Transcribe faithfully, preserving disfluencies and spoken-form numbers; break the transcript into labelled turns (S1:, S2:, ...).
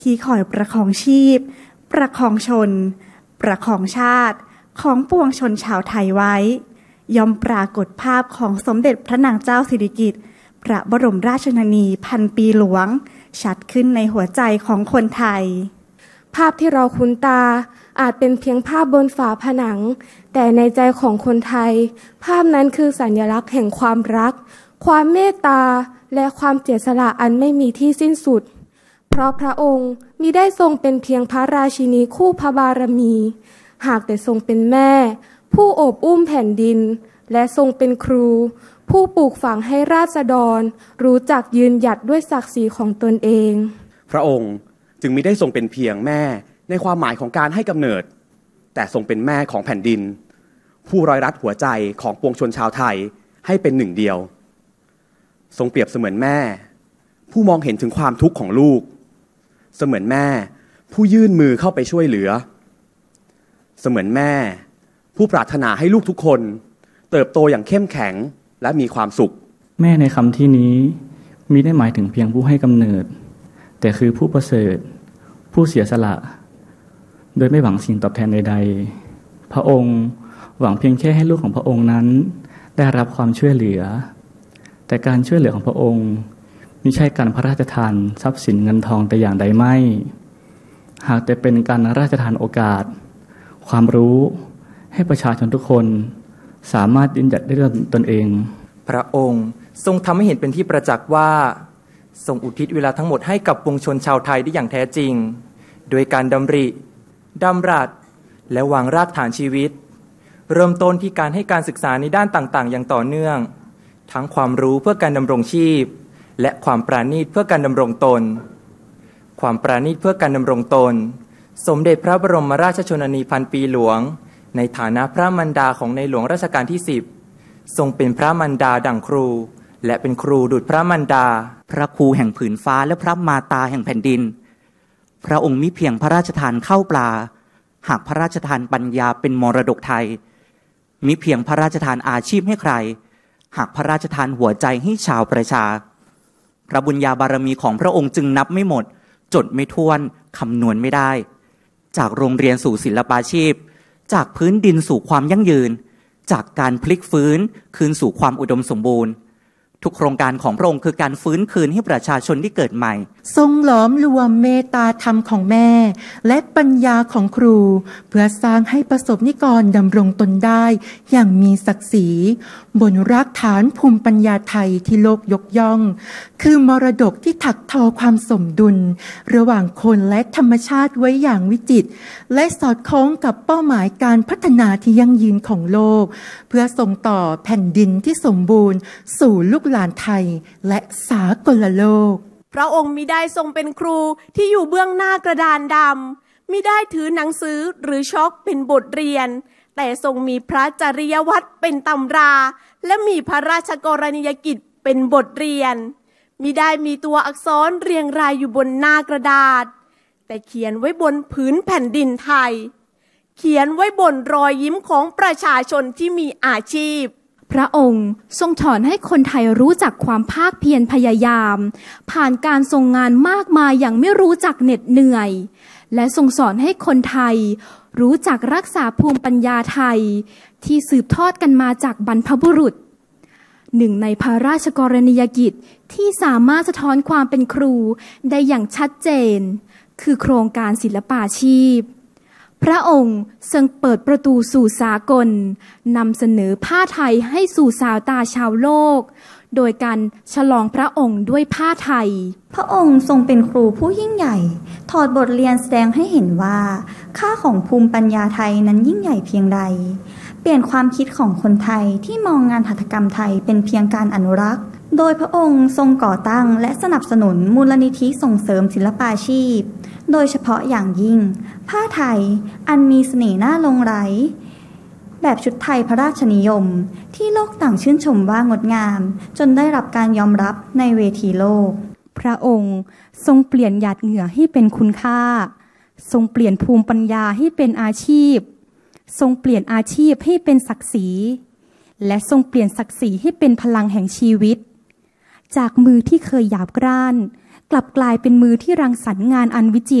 S1: ที่คอยประคองชีพประคองชนประคองชาติของปวงชนชาวไทยไว้ย่อมปรากฏภาพของสมเด็จพระนางเจ้าสิริกิติ์พระบรมราชชนนีพันปีหลวงชัดขึ้นในหัวใจของคนไทย
S2: ภาพที่เราคุ้นตาอาจเป็นเพียงภาพบนฝาผนังแต่ในใจของคนไทยภาพนั้นคือสัญลักษณ์แห่งความรักความเมตตาและความเสียสละอันไม่มีที่สิ้นสุดเพราะพระองค์มิได้ทรงเป็นเพียงพระราชินีคู่พระบารมีหากแต่ทรงเป็นแม่ผู้โอบอุ้มแผ่นดินและทรงเป็นครูผู้ปลูกฝังให้ราษฎรรู้จักยืนหยัดด้วยศักดิ์ศรีของตนเอง
S3: พระองค์จึงมิได้ทรงเป็นเพียงแม่ในความหมายของการให้กำเนิดแต่ทรงเป็นแม่ของแผ่นดินผู้ร้อยรัดหัวใจของปวงชนชาวไทยให้เป็นหนึ่งเดียวทรงเปรียบเสมือนแม่ผู้มองเห็นถึงความทุกข์ของลูกเสมือนแม่ผู้ยื่นมือเข้าไปช่วยเหลือเสมือนแม่ผู้ปรารถนาให้ลูกทุกคนเติบโตอย่างเข้มแข็งและมีความสุข
S4: แม่ในคำที่นี้มิได้หมายถึงเพียงผู้ให้กำเนิดแต่คือผู้ประเสริฐผู้เสียสละโดยไม่หวังสิ่งตอบแทนใดๆพระองค์หวังเพียงแค่ให้ลูกของพระองค์นั้นได้รับความช่วยเหลือแต่การช่วยเหลือของพระองค์มิใช่การพระราชทานทรัพย์สินเงินทองแต่อย่างใดไม่หากแต่เป็นการราชทานโอกาสความรู้ให้ประชาชนทุกคนสามารถยืนหยัดได้ด้วยตนเอง
S5: พระองค์ทรงทำให้เห็นเป็นที่ประจักษ์ว่าทรงอุทิศเวลาทั้งหมดให้กับปวงชนชาวไทยได้อย่างแท้จริงโดยการดำริดำรัสและวางรากฐานชีวิตเริ่มต้นที่การให้การศึกษาในด้านต่างๆอย่างต่อเนื่องทั้งความรู้เพื่อการดำรงชีพและความปราณีตเพื่อการดำรงตนความปราณีตเพื่อการดำรงตนสมเด็จพระบรมราชชนนีพันปีหลวงในฐานะพระมารดาของในหลวงรัชกาลที่สิบทรงเป็นพระมารดาดั่งครูและเป็นครูดุจพระมารดา
S6: พระครูแห่งผืนฟ้าและพระมาตาแห่งแผ่นดินพระองค์มิเพียงพระราชทานข้าวปลาหากพระราชทานปัญญาเป็นมรดกไทยมิเพียงพระราชทานอาชีพให้ใครหากพระราชทานหัวใจให้ชาวประชาพระบุญญาบารมีของพระองค์จึงนับไม่หมดจดไม่ถ้วนคำนวณไม่ได้จากโรงเรียนสู่ศิลปาชีพจากพื้นดินสู่ความยั่งยืนจากการพลิกฟื้นคืนสู่ความอุดมสมบูรณ์ทุกโครงการของพระองค์คือการฟื้นคืนให้ประชาชนที่เกิดใหม่
S7: ทรงหลอมรวมเมตตาธรรมของแม่และปัญญาของครูเพื่อสร้างให้ประสบนิกรดำรงตนได้อย่างมีศักดิ์ศรีบนรากฐานภูมิปัญญาไทยที่โลกยกย่องคือมรดกที่ถักทอความสมดุลระหว่างคนและธรรมชาติไว้อย่างวิจิตรและสอดคล้องกับเป้าหมายการพัฒนาที่ยั่งยืนของโลกเพื่อส่งต่อแผ่นดินที่สมบูรณ์สู่ลูกหลานไทยและสากลโลก
S8: พระองค์มิได้ทรงเป็นครูที่อยู่เบื้องหน้ากระดานดำมิได้ถือหนังสือหรือช็อกเป็นบทเรียนแต่ทรงมีพระจริยวัตรเป็นตำราและมีพระราชกรณียกิจเป็นบทเรียนมิได้มีตัวอักษรเรียงรายอยู่บนหน้ากระดาษแต่เขียนไว้บนผืนแผ่นดินไทยเขียนไว้บนรอยยิ้มของประชาชนที่มีอาชีพ
S9: พระองค์ทรงสอนให้คนไทยรู้จักความภาคเพียรพยายามผ่านการทรงงานมากมายอย่างไม่รู้จักเหน็ดเหนื่อยและทรงสอนให้คนไทยรู้จักรักษาภูมิปัญญาไทยที่สืบทอดกันมาจากบรรพบุรุษหนึ่งในพระราชกรณียกิจที่สามารถสะท้อนความเป็นครูได้อย่างชัดเจนคือโครงการศิลปาชีพพระองค์ทรงเปิดประตูสู่สากลนำเสนอผ้าไทยให้สู่สายตาชาวโลกโดยการฉลองพระองค์ด้วยผ้าไทย
S1: พระองค์ทรงเป็นครูผู้ยิ่งใหญ่ถอดบทเรียนแสดงให้เห็นว่าค่าของภูมิปัญญาไทยนั้นยิ่งใหญ่เพียงใดเปลี่ยนความคิดของคนไทยที่มองงานหัตถกรรมไทยเป็นเพียงการอนุรักษ์โดยพระองค์ทรงก่อตั้งและสนับสนุนมูลนิธิส่งเสริมศิลปาชีพโดยเฉพาะอย่างยิ่งผ้าไทยอันมีเสน่ห์น่าหลงใหลแบบชุดไทยพระราชนิยมที่โลกต่างชื่นชมว่างดงามจนได้รับการยอมรับในเวทีโลก
S9: พระองค์ทรงเปลี่ยนหยาดเหงื่อให้เป็นคุณค่าทรงเปลี่ยนภูมิปัญญาให้เป็นอาชีพทรงเปลี่ยนอาชีพให้เป็นศักดิ์ศรีและทรงเปลี่ยนศักดิ์ศรีให้เป็นพลังแห่งชีวิตจากมือที่เคยหยาบกร้านกลับกลายเป็นมือที่รังสรรค์งานอันวิจิตร